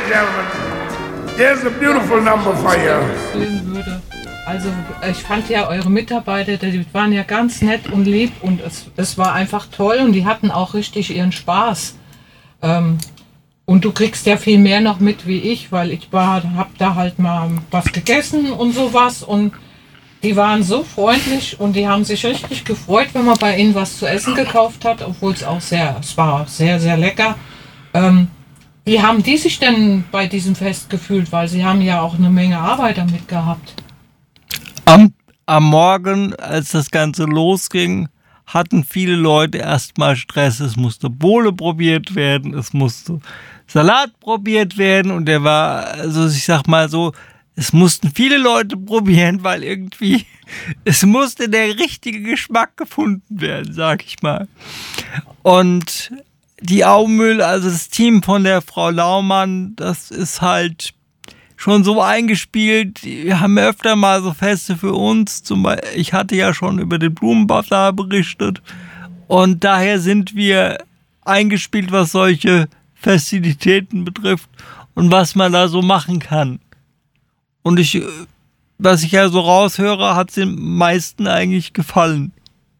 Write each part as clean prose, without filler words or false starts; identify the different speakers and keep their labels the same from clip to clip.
Speaker 1: gentlemen, here's a beautiful number for you.
Speaker 2: Also ich fand ja eure Mitarbeiter, die waren ja ganz nett und lieb und es war einfach toll und die hatten auch richtig ihren Spaß. Und du kriegst ja viel mehr noch mit wie ich, weil ich hab da halt mal was gegessen und sowas und die waren so freundlich und die haben sich richtig gefreut, wenn man bei ihnen was zu essen gekauft hat, obwohl es war sehr, sehr lecker. Wie haben die sich denn bei diesem Fest gefühlt? Weil sie haben ja auch eine Menge Arbeit damit gehabt.
Speaker 3: Am Morgen, als das Ganze losging, hatten viele Leute erstmal Stress. Es musste Bowle probiert werden, es musste Salat probiert werden und der war, also ich sag mal so, es mussten viele Leute probieren, weil irgendwie, es musste der richtige Geschmack gefunden werden, sag ich mal. Und die Aumühle, also das Team von der Frau Laumann, das ist halt schon so eingespielt. Wir haben öfter mal so Feste für uns. Ich hatte ja schon über den Blumenbazar berichtet. Und daher sind wir eingespielt, was solche Festivitäten betrifft und was man da so machen kann. Und was ich ja so raushöre, hat es den meisten eigentlich gefallen.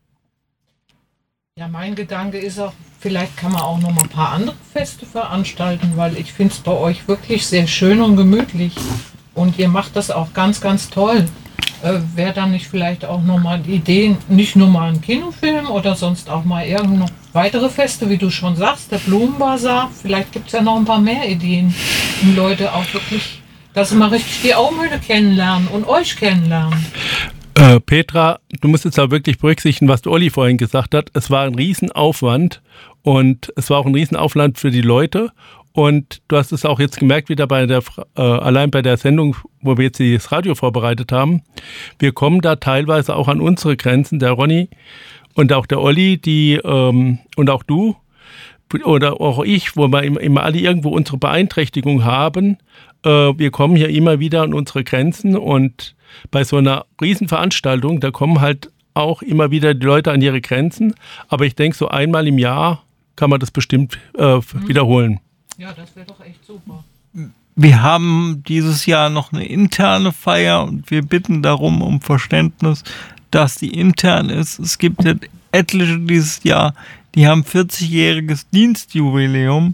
Speaker 2: Ja, mein Gedanke ist auch, vielleicht kann man auch noch mal ein paar andere Feste veranstalten, weil ich finde es bei euch wirklich sehr schön und gemütlich. Und ihr macht das auch ganz, ganz toll. Wäre dann nicht vielleicht auch noch mal Ideen, nicht nur mal ein Kinofilm oder sonst auch mal irgendeine weitere Feste, wie du schon sagst, der Blumenbazar. Vielleicht gibt es ja noch ein paar mehr Ideen, um Leute auch wirklich, dass sie mal richtig die Aumühle kennenlernen und euch kennenlernen.
Speaker 4: Petra, du musst jetzt auch wirklich berücksichtigen, was der Olli vorhin gesagt hat. Es war ein Riesenaufwand und es war auch ein Riesenaufwand für die Leute. Und du hast es auch jetzt gemerkt, wieder allein bei der Sendung, wo wir jetzt das Radio vorbereitet haben. Wir kommen da teilweise auch an unsere Grenzen. Der Ronny und auch der Olli, und auch du oder auch ich, wo wir immer alle irgendwo unsere Beeinträchtigung haben. Wir kommen hier immer wieder an unsere Grenzen und bei so einer Riesenveranstaltung, da kommen halt auch immer wieder die Leute an ihre Grenzen. Aber ich denke, so einmal im Jahr kann man das bestimmt wiederholen.
Speaker 2: Ja, das wäre doch echt super.
Speaker 3: Wir haben dieses Jahr noch eine interne Feier und wir bitten darum um Verständnis, dass die intern ist. Es gibt ja etliche dieses Jahr, die haben 40-jähriges Dienstjubiläum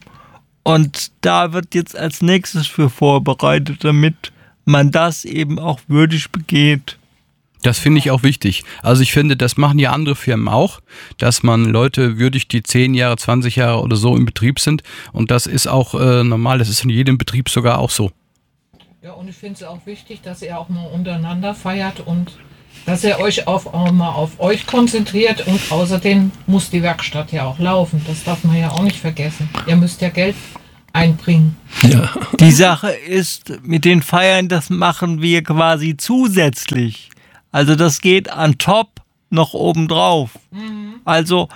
Speaker 3: und da wird jetzt als nächstes für vorbereitet, damit man das eben auch würdig begeht.
Speaker 5: Das finde ich auch wichtig. Also ich finde, das machen ja andere Firmen auch, dass man Leute würdigt, die 10 Jahre, 20 Jahre oder so im Betrieb sind. Und das ist auch normal, das ist in jedem Betrieb sogar auch so.
Speaker 2: Ja, und ich finde es auch wichtig, dass ihr auch mal untereinander feiert und dass ihr euch auch mal auf euch konzentriert. Und außerdem muss die Werkstatt ja auch laufen. Das darf man ja auch nicht vergessen. Ihr müsst ja Geld einbringen.
Speaker 3: Ja. Die Sache ist, mit den Feiern, das machen wir quasi zusätzlich. Also das geht on top noch obendrauf. Mhm. Also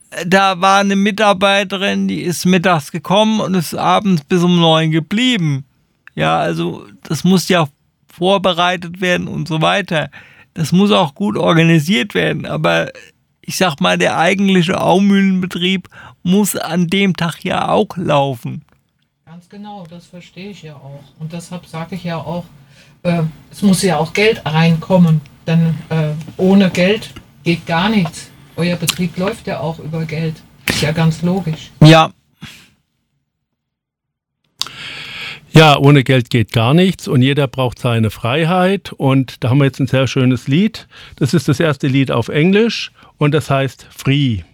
Speaker 3: da war eine Mitarbeiterin, die ist mittags gekommen und ist abends bis um 9 geblieben. Ja, also das muss ja vorbereitet werden und so weiter. Das muss auch gut organisiert werden, aber ich sag mal, der eigentliche Aumühlenbetrieb muss an dem Tag ja auch laufen.
Speaker 2: Ganz genau, das verstehe ich ja auch. Und deshalb sage ich ja auch, es muss ja auch Geld reinkommen, denn ohne Geld geht gar nichts. Euer Betrieb läuft ja auch über Geld. Ist ja ganz logisch.
Speaker 3: Ja.
Speaker 4: Ja, ohne Geld geht gar nichts und jeder braucht seine Freiheit und da haben wir jetzt ein sehr schönes Lied. Das ist das erste Lied auf Englisch und das heißt Free.